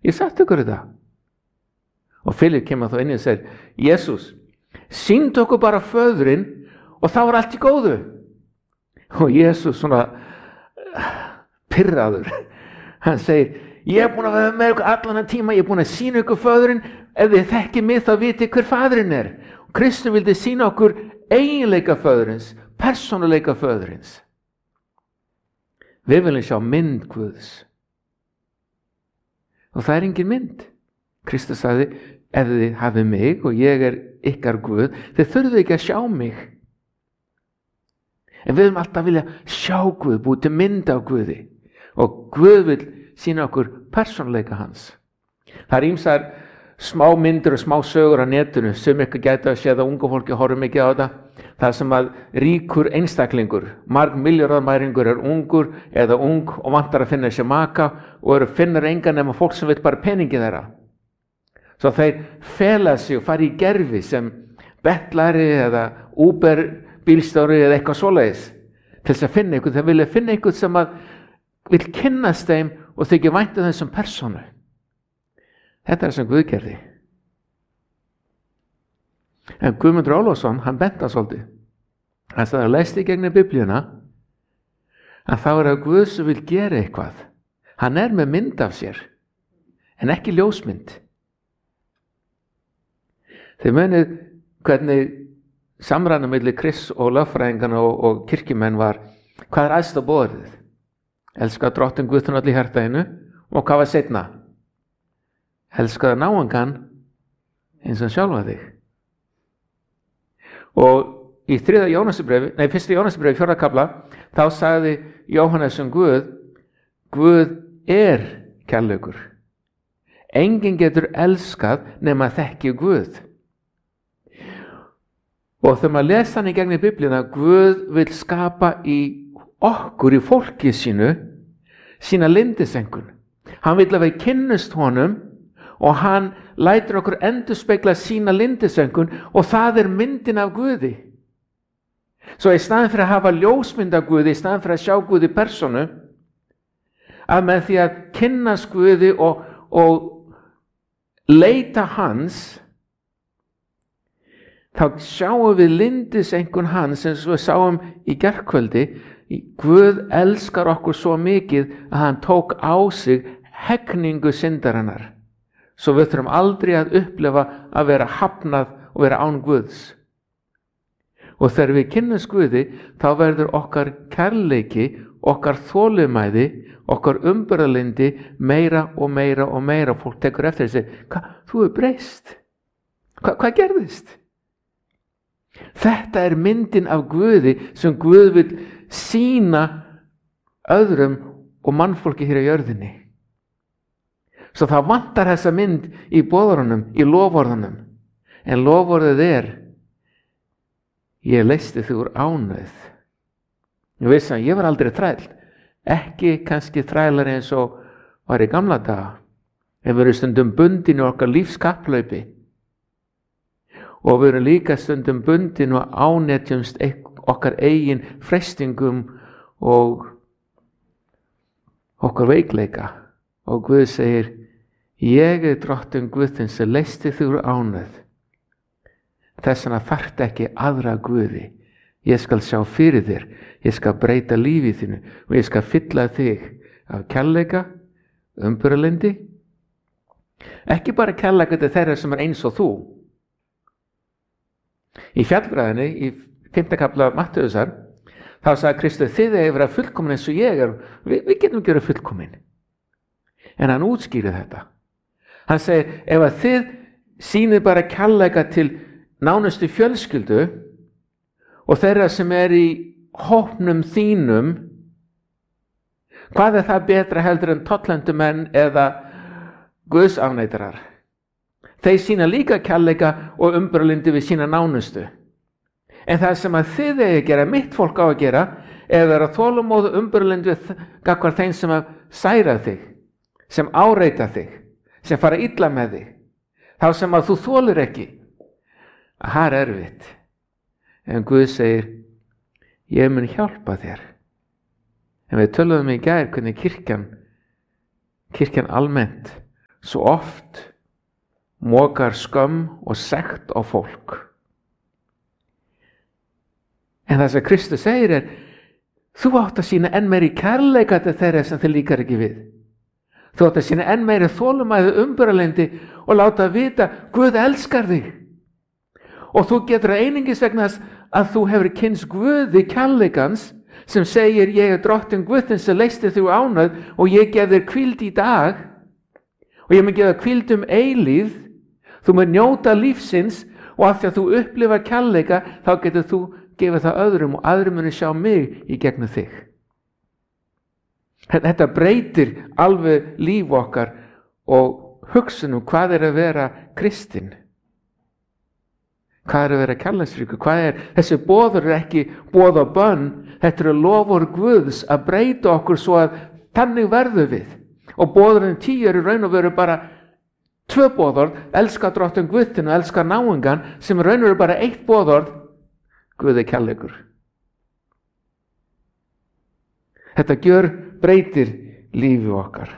Ég sagt ykkur þetta. Og Filipp kemur þá inn og segir, Jesús, sýndu okkur bara föðurinn og þá allt í góðu. Og Jesús svona pirraður, hann segir, ég búin að vera með ykkur allan tíma, ég búin að sýna ykkur föðurinn, ef þið þekki mig þá viti hver faðurinn Og Kristur vildi sýna okkur eiginleika föðurins, persónuleika föðurins. Við viljum sjá mynd Guðs. Og það engin mynd. Kristus sagði, ef þið hafið mig og ég ykkar Guð, þið þurfið ekki að sjá mig. En við viljum alltaf vilja sjá Guð, búið til mynd af Guði. Og Guð vil sýna okkur persónuleika hans. Það ýmsar smá myndir og smá sögur á netinu sem ekki gæti að séð að unga fólki horfum ekki á þetta. Það sem að ríkur einstaklingur, marg milljarðamæringur ungur eða ung og vantar að finna sér maka og finnar engan nema fólk sem vil bara peningi þeirra. Svo þeir fela sig og fara í gerfi sem bettlari eða Uber bílstjóri eða eitthvað svoleiðis til þess að finna einhvern. Þeir vilja finna einhvern sem að vil kynnast þeim og þykja vænt þeim sem persónu. Þetta sem Guð gerði. En Guðmundur Ólafsson, hann benta svolítið. Hann sagði að lesti gegnum Biblíuna að þá það Guð sem vil gera eitthvað. Hann með mynd af sér, en ekki ljósmynd. Þið munið hvernig samræðan milli Krists og lögfræðingana og kirkjumenn var, hvað æðst á boðorðið? Elska drottinn Guð þinn öll í hjarta og hvað var seinna? Elskaðu náungan eins og sjálfa þig. Og í 1. Jóhannesarbréfi 4. kafla, þá sagði Jóhannes Guð kærleikur. Enginn getur elskað nema þekki Guð. Og þegar maður lesa hann í gegnum Biblíuna, Guð vil skapa í okkur, í fólki sína lindisengun. Hann vil að við kynnust honum og hann lætur okkur endurspegla sína lindisengun og það myndin af Guði. Svo í staðinn fyrir að hafa ljósmynd af Guði, í staðinn fyrir að sjá Guði persónu, að með því að kynnast Guði og leita hans, þá sjáum við lindisengun hans eins og við sáum í gærkvöldi. Guð elskar okkur svo mikið að hann tók á sig hegningu syndarinnar. Svo við þurfum aldrei að upplifa að vera hafnað og vera án Guðs. Og þegar við kynnumst Guði, þá verður okkar kærleiki, okkar þolinmæði, okkar umburðarlyndi meira og meira og meira. Fólk tekur eftir þessi, þú breyst. Hvað gerðist? Þetta myndin af Guði sem Guð vil sýna öðrum og mannfólki hér á jörðinni. Svo það vantar þessa mynd í boðorðunum, í loforðunum. En loforðið ég leysti þig úr ánauð. Ég veist að ég var aldrei þræll. Ekki kannski þrælar eins og var í gamla daga. En við erum stundum bundin í okkar lífskaplaupi. Og við erum líka stundum bundin og ánetjumst okkar eigin freistingum og okkar veikleika. Og Guð segir, ég drottinn Guð þinn sem leysti þig úr ánauð. Þess vegna þarftu ekki aðra guði. Ég skal sjá fyrir þér, ég skal breyta lífið þínu og ég skal fylla þig af kærleika, umburðarlyndi. Ekki bara kærleika til þeirra sem eins og þú. Í fjallræðinni, í 5. kafla Mattheusar, þá sagði Kristur, þið vera fullkomin eins og ég við getum ekki verið fullkomin. En hann útskýrir þetta. Hann segir, ef að þið sýnið bara kærleika til nánustu fjölskyldu og þeirra sem í hópnum þínum, hvað það betra heldur en tollendumenn eða guðsafneitarar? Þeir sýna líka kærleika og umburðarlyndi við sína nánustu. En það sem að þið að gera, mitt fólk á að gera, er vera þolinmóð og umburðarlyndi við gagnvart þeim sem að særa þig, sem áreita þig, sem fara illa með þig, þá sem að þú þolir ekki. Það er erfitt. En Guð segir, ég mun hjálpa þér. En við töluðum í gær hvernig kirkjan almennt svo oft mokar skömm og sekt á fólk. En það sem Kristus segir þú átt að sýna enn meiri kærleika til þeirra sem þið líkar ekki við. Þú átt að sýna enn meiri þolumæði umburðarlyndi og láta vita Guð elskar þig. Og þú getur það einungis vegna þess að þú hefur kynnst Guði kærleikans sem segir ég drottinn Guðins sem leysti þig ánauð og ég gef þér hvíld í dag og ég mun gefa hvíld eilífð. Þú mun njóta lífsins og af því að þú upplifar kærleika þá getur þú gefið það öðrum og aðrir muni sjá mig í gegnum þig. Þetta breytir alveg líf okkar og hugsunum hvað að vera kristinn. Hvað að vera kærleiksríkur? Þessi boður ekki boð og bönn, þetta eru loforð Guðs að breyta okkur svo að þannig verðum við. Og boðurinn 10 í raun og veru bara 2 boðorð, elska drottinn Guð þinn og elska náungan, sem raun og veru bara 1 boðorð, Guð kærleikur. Þetta breytir lífi okkar.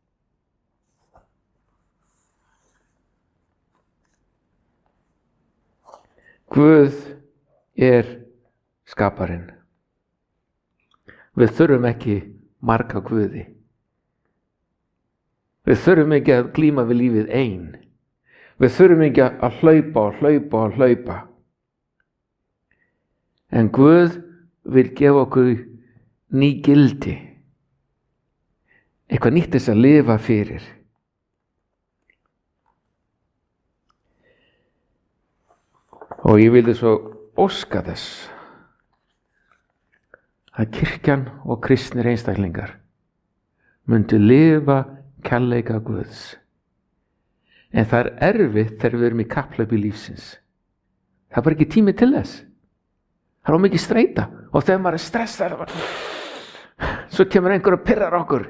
Guð skaparinn. Við þurfum ekki marga Guði. Við þurfum ekki að glíma við lífið ein. Við þurfum ekki að hlaupa. En Guð vil gefa okkur ný gildi. Eitthvað nýtt þess að lifa fyrir. Og ég vildi svo óska þess að kirkjan og kristnir einstaklingar myndu lifa kærleika Guðs. En það erfitt þegar við erum í kapphlaupi lífsins. Það var ekki tími til þess. Það var mikið streita og þegar maður stressað svo kemur einhver og pirrar okkur.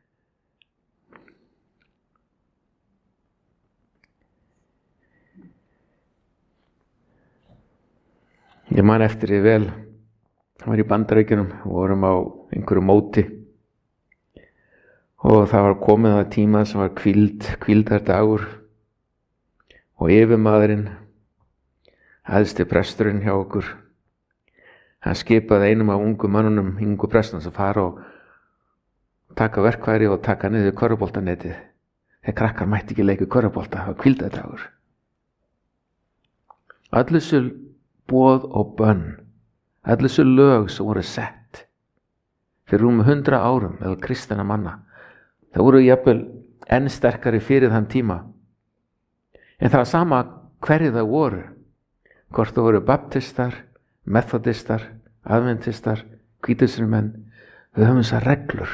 Ég man eftir því vel, það var í Bandaríkjunum, vorum á einhverju móti og það var komið að tíma sem var hvíldardagur og yfirmaðurinn, æðsti presturinn hjá okkur, hann skipaði einum af ungu mannunum, ungu prestunum sem fara og taka verkfæri og taka niður körfuboltanetið. Þegar krakkar mætti ekki leika körfubolta, það var hvíldardagur. Allir þessu boð og bönn, allir þessu lög sem voru sett fyrir 100 árum eða kristina manna, það voru jafnvel enn sterkari fyrir þann tíma. En það var sama hverju það voru, hvort það voru baptistar, methodistar, adventistar, hvítusunnumenn, við höfum þessar reglur.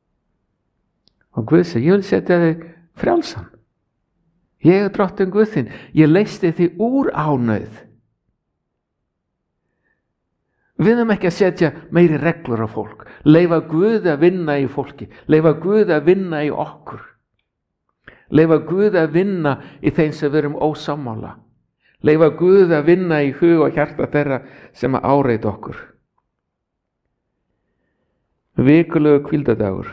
Og Guð segir, ég vil setja þig frjálsan. Ég drottinn Guð þinn, ég leysti þig úr ánauð. Við höfum ekki að setja meiri reglur á fólk. Leyfa Guð að vinna í fólki. Leyfa Guð að vinna í okkur. Leyfa Guð að vinna í þeim sem við erum ósammála. Leyfa Guð að vinna í hug og hjarta þeirra sem að áreita okkur. Vikulegu hvíldardagur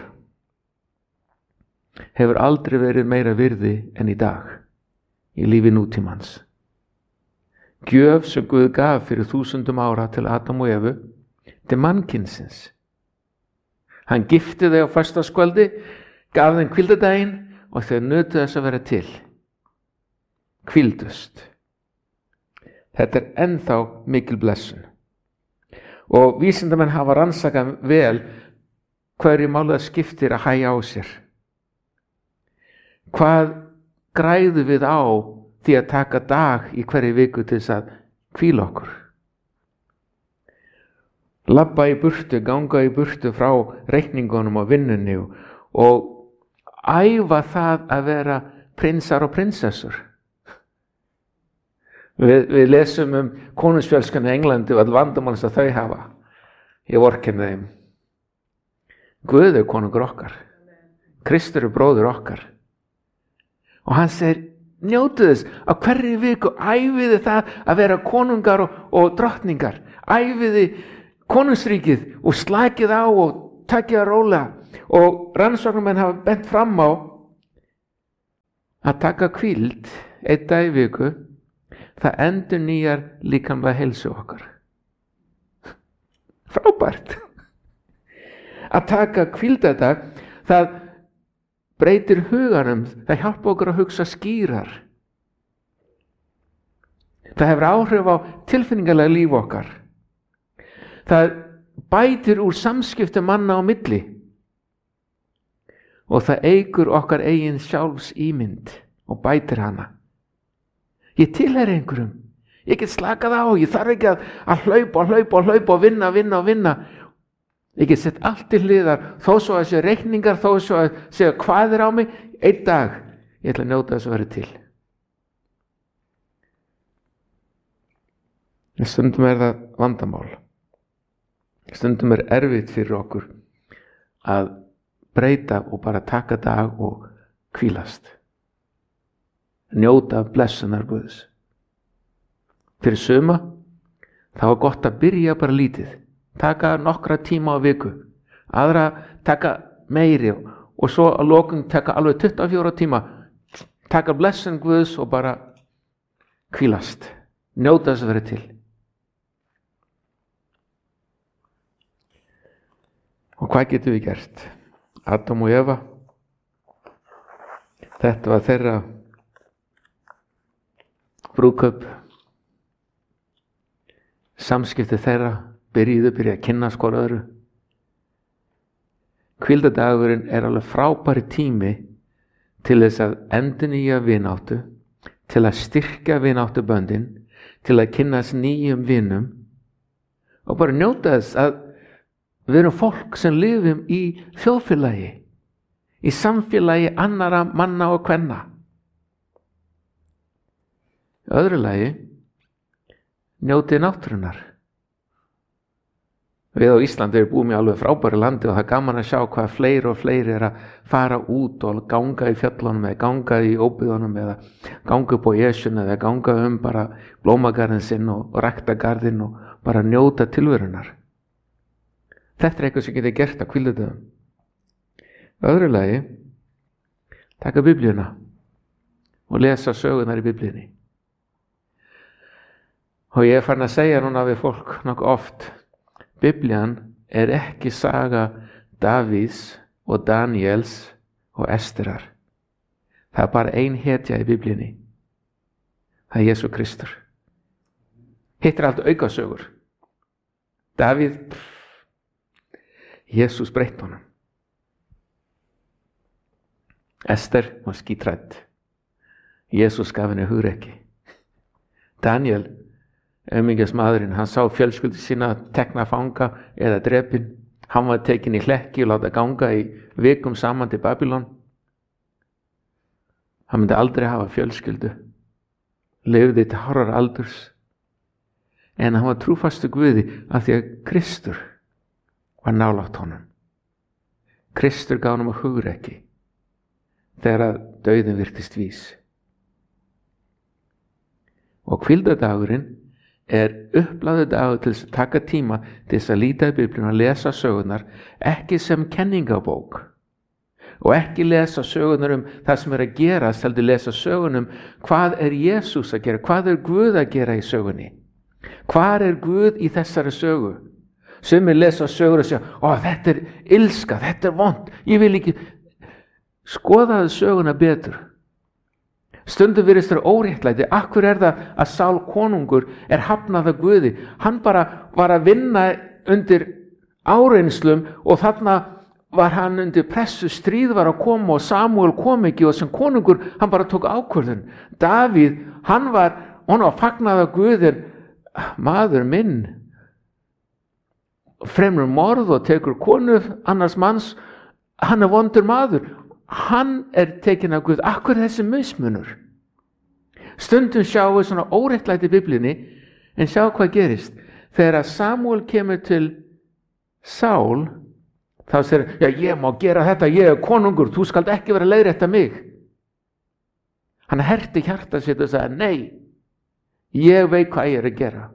hefur aldrei verið meira virði en í dag í lífi nútímans. Gjöf sem Guð gaf fyrir 1000 ára til Adam og Evu, til mannkynsins. Hann gifti þau á föstudagskvöldi, gaf þeim hvíldardaginn og þau nutu þess að vera til. Hvíldust. Þetta ennþá mikil blessun. Og vísindamenn hafa rannsakað vel hverju máli það skiptir að hægja á sér. Hvað græðum við á því að taka dag í hverju viku til þess að hvíla okkur? Labba í burtu, ganga í burtu frá reikningunum og vinnunni og æfa það að vera prinsar og prinsessur. Við lesum konungsfjölskylduna í Englandi og all vandamál sem þau hafa. Ég vorkenni þeim. Guð konungur okkar. Kristur bróðir okkar. Og hann segir, njótu þess að hverju viku æfiði það að vera konungar og drottningar. Æfiði konungsríkið og slakið á og takið að rólega. Og rannsóknarmenn hafa bent fram á að taka hvíld einn dag í viku, það endurnýjar líkamlega heilsu okkar. Frábært. Að taka hvíldardag, það breytir huganum, það hjálpa okkur að hugsa skýrar. Það hefur áhrif á tilfinningalega líf okkar. Það bætir úr samskipti manna á milli og það eykur okkar eigin sjálfsímynd og bætir hana. Ég tilheyri einhverjum, ég get slakað á, ég þarf ekki að hlaupa og vinna. Ég get sett allt til hliðar, þó svo að sé reikningar, þó svo að sé hvað á mig, einn dag, ég ætla að njóta þess að vera til. Stundum það vandamál. Stundum erfitt fyrir okkur að breyta og bara taka dag og hvílast. Njóta blessunar Guðs. Fyrir suma, þá gott að byrja bara lítið. Taka nokkra tíma á viku. Aðra taka meiri og svo að lokum taka alveg 24 tíma. Taka blessun Guðs og bara hvílast. Njóta þess að vera til. Og hvað getum við gert? Adam og Eva, þetta var þeirra brúðkaup. Samskipti þeirra byrja að kynna hvor öðru. Hvíldardagurinn alveg frábæri tími til þess að endurnýja vináttu, til að styrkja vináttuböndin, til að kynnast nýjum vinum og bara njóta þess að við erum fólk sem lifum í þjóðfélagi, í samfélagi annara manna og kvenna. Í öðru lagi, njótið náttúrunnar. Við á Íslandi erum búið með alveg frábæru landi og það gaman að sjá hvað fleiri og fleiri að fara út og ganga í fjöllunum eða ganga í óbyggðunum eða ganga upp á Esjuna eða ganga bara blómagarðin sinn og rækta garðinn og bara njóta tilverunar. Þetta eitthvað sem getur gert á hvíldardögum. Öðru lagi, taka Biblíuna og lesa sögunar í Biblíunni. Og ég farin að segja núna við fólk nokkuð oft, Biblían ekki saga Davíðs og Daniels og Esterar. Það bara ein hetja í Biblíunni. Það Jesú Kristur. Hitt allt aukasögur. Davíð, Jesús breytt honum. Ester var skítrædd. Jesús gaf henni hugrekki. Daniel, aumingjasmaðurinn, hann sá fjölskyldu sína tekna fanga eða drepin. Hann var tekinn í hlekki og láta ganga í vikum saman til Babylon. Hann myndi aldrei hafa fjölskyldu. Lifði til hárrar aldurs. En hann var trúfastu Guði af því að Kristur var nálægt honum. Kristur gaf honum hugrekki þegar að dauðinn virtist vís. Og hvíldardagurinn upplagður dagur til þess að taka tíma til þess að líta í Biblíuna og lesa sögunar, ekki sem kenningabók og ekki lesa sögunar það sem að gerast, heldur lesa sögunum hvað Jesús að gera, hvað Guð að gera í sögunni, hvað Guð í þessari sögu. Sumir lesa sögur og segja, þetta ilska, þetta vont, ég vil ekki skoða söguna betur. Stundum virðist þér óréttlæti. Akkur það að Sál konungur hafnað af Guði? Hann bara var að vinna undir áreinslum og þarna var hann undir pressu, stríð var að koma og Samúel kom ekki og sem konungur hann bara tók ákvörðun. Davíð, hann var fagnað af Guði, maður minn fremur morð og tekur konu annars manns, hann vondur maður. Hann tekinn af Guð. Akkur þessi mismunur? Stundum sjáum við svona óréttlæti í Biblíunni, en sjá hvað gerist. Þegar að Samúel kemur til Sál, þá segir hann, ég má gera þetta, ég konungur, þú skalt ekki vera að leiðrétta mig. Hann herti hjarta sitt og sagði, nei, ég veit hvað ég að gera.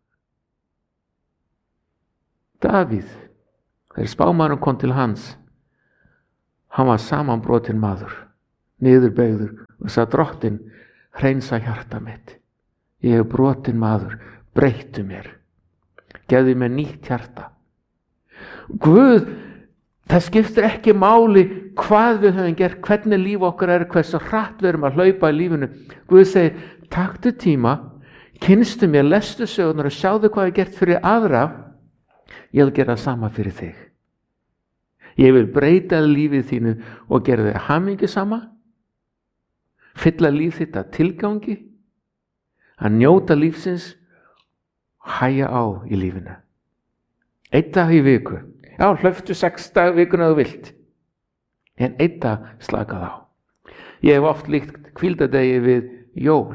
Davíð, þegar spámaðurinn kom til hans, hann var samanbrotinn maður, niðurbeygður og sagði: Drottinn, hreinsa hjarta mitt. Ég er brotinn maður, breyttu mér. Gefðu mér nýtt hjarta. Guð, það skiptir ekki máli hvað við höfum gert, hvernig líf okkar er, hversu hratt við erum að hlaupa í lífinu. Guð segir: taktu tíma, kynstu mér, lestu sögunar og sjáðu hvað ég gert fyrir aðra. Ég vil gera það sama fyrir þig. Ég vil breyta lífið þínu og gera þig hamingjusama, fylla líf þitt að tilgangi, að njóta lífsins, hæja á í lífinu. 1 dag í viku. Já, hlauptu 6 daga vikuna þú vilt. En 1 dag slakað á. Ég hef oft líkt hvíldardegi við jól.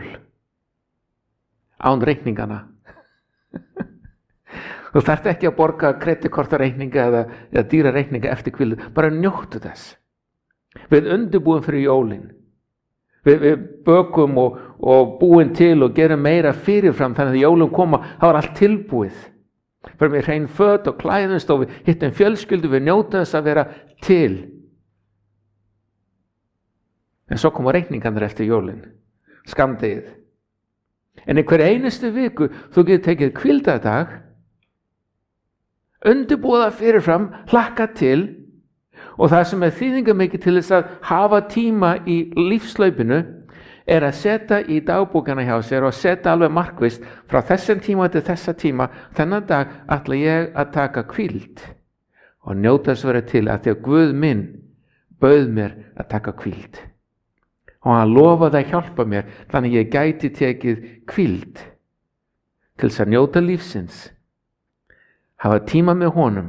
Án reikningana. Þú þarft ekki að borga kreditkortareikninga eða dýra reikninga eftir hvíldu. Bara njóttu þess. Við undirbúum fyrir jólin. Við bökum og búum til og gerum meira fyrirfram þannig að jólum koma, það var allt tilbúið. Fyrir með hrein föt og klæðumst og við hittum fjölskyldu, við njótum þess að vera til. En svo koma reikningarnir eftir jólin. Skammdegið. En í hver einustu viku þú getur tekið hvíldardag, undirbúða fyrirfram, hlakka til, og það sem er þýðingarmikið til þess að hafa tíma í lífslaupinu er að setja í dagbókana hjá sér og setja alveg markvisst frá þessum tíma til þessa tíma. Þennan dag ætla ég að taka hvíld og njóta þess að vera til, að því að Guð minn bauð mér að taka hvíld. Og hann lofaði að hjálpa mér þannig að ég gæti tekið hvíld til þess að njóta lífsins, hafa tíma með honum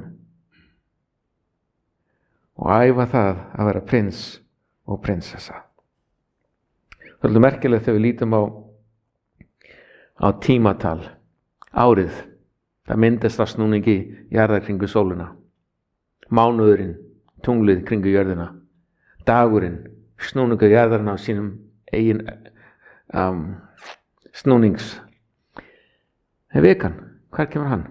og æfa það að vera prins og prinsessa. Það er merkilegt þegar við lítum á tímatal. Árið, það myndast að snúningi jarðar kringu sólina. Mánuðurinn, tunglið kringu jörðina. Dagurinn, snúningu jarðarinn á sínum eigin snúnings. En vikan, hvar kemur hann?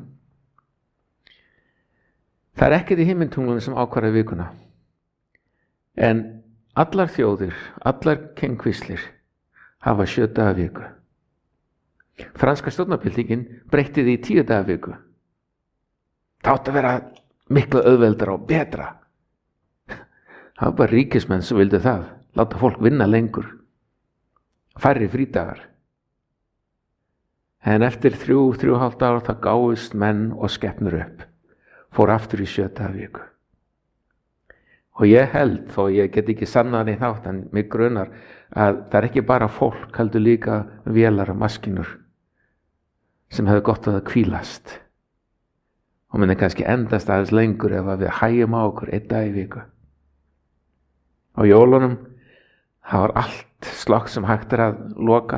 Það er ekkert í himintunglunum sem ákvarða vikuna. En allar þjóðir, allar kengkvíslir hafa 7 daga viku. Franska stjórnarbyltingin breytti því í 10 daga viku. Það átti að vera miklu auðveldara og betra. Það var bara ríkismenn sem vildu það. Láta fólk vinna lengur. Færri frídagar. En eftir 3,5 ára það gáðust menn og skepnur upp. Fór aftur í 7 daga viku. Og ég held, þó ég get ekki sannað neitt þátt, en mig grunar að það er ekki bara fólk, heldur líka vélar og maskinur sem hefur gott að hvílast. Og myndi kannski endast aðeins lengur ef við hægjum á okkur 1 dag í viku. Á jólunum, það var allt slokk sem hægt er að loka.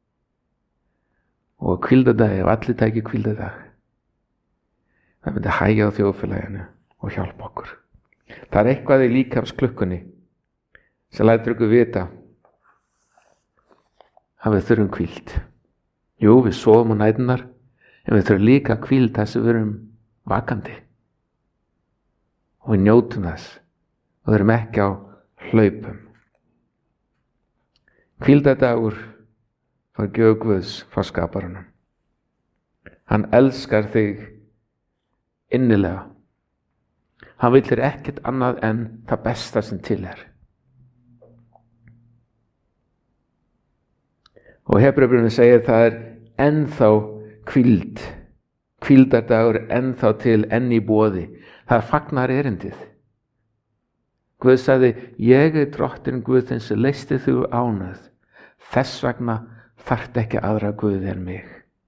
Og hvíldardagi, ef allir tæki hvíldardag, það myndi hægja á þjóðfélaginu og hjálpa okkur. Það er eitthvað í líkamsklukkunni sem lætur ykkur vita að við þurfum hvíld. Jú, við sofum á næturnar, en við þurfum líka hvíld þess að við erum vakandi. Og við njótum þess og við erum ekki á hlaupum. Hvíldardagur var gjöf Guðs frá skaparanum. Hann elskar þig innilega. Hann vill þér ekkert annað en það besta sem til er. Og Hebreabrúðin segir það er ennþá hvíld. Hvíldardagur er ennþá til, enn í boði. Það fagnar erindið. Guð sagði: ég er Drottinn Guð þinn sem leysti þú ánauð. Þess vegna þarft ekki aðra Guði en mig.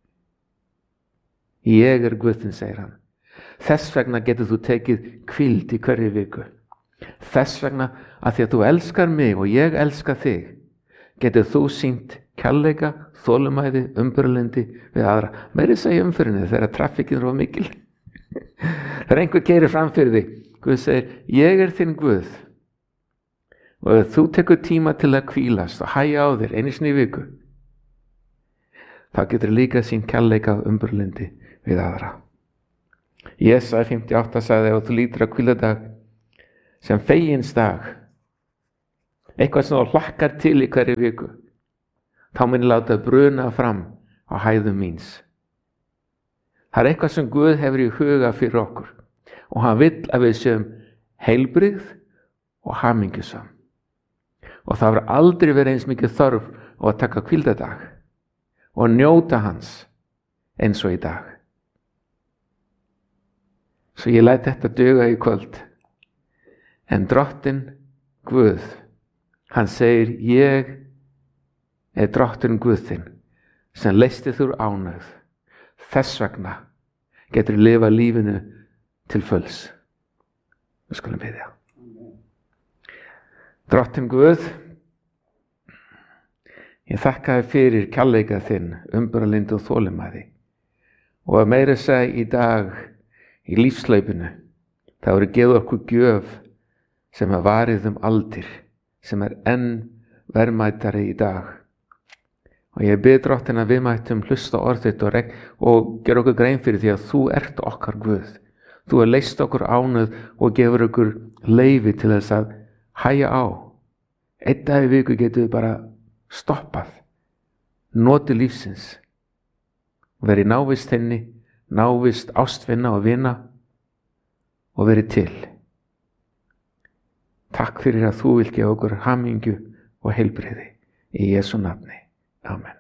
Ég er Guð þinn, segir hann. Þess vegna getur þú tekið hvíld í hverju viku. Þess vegna að því að þú elskar mig og ég elska þig, getur þú sýnt kærleika, þolinmæði, umburðarlyndi við aðra. Meira segja umferðinni þegar trafikkin er of mikil. Þegar einhver keyrir fram fyrir þig, Guð segir: ég er þinn Guð. Og ef þú tekur tíma til að hvílast og hægja á þér einu sinni í viku, þá getur líka sýnt kærleika og umburðarlyndi við aðra. Jesaja 58 sagði: ef þú lítur á hvíldardag sem fegins dag, eitthvað sem þú hlakkar til í hverju viku, þá mun ég láta bruna fram á hæðum míns. Það eitthvað sem Guð hefur í huga fyrir okkur og hann vill að við séum heilbrigð og hamingjusam. Og það hefur aldrei verið eins mikið þörf á að taka hvíldardag og njóta hans eins og í dag. Svo ég læt þetta duga í kvöld. En Drottinn Guð, hann segir, ég er Drottinn Guð þinn sem leysti þér úr ánauð. Þess vegna getur lifað lífinu til fulls. Við skulum biðja. Drottinn Guð, ég þakka þér fyrir kærleika þinn, umburðarlyndi og þolinmæði. Og að meira segja í dag í lífslaupinu, það voru gefið okkur gjöf sem er varið aldir, sem er enn verðmætari í dag. Og ég bið Drottinn að við mættum hlusta orð þitt og gera okkur grein fyrir því að þú ert okkar Guð. Þú er leyst okkur ánauð og gefur okkur leyfi til þess að hægja á. Einn dag í viku getum við bara stoppað, notið lífsins, verið návist henni, návist ástvinna og vina og verið til. Takk fyrir að þú vilt gefa okkur hamingju og heilbrigði í Jesú nafni. Amen.